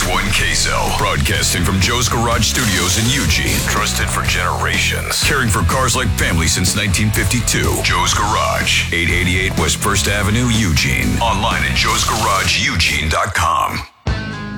One Queso, broadcasting from Joe's Garage Studios in Eugene. Trusted for generations. Caring for cars like family since 1952. Joe's Garage, 888 West 1st Avenue, Eugene. Online at joesgarageeugene.com.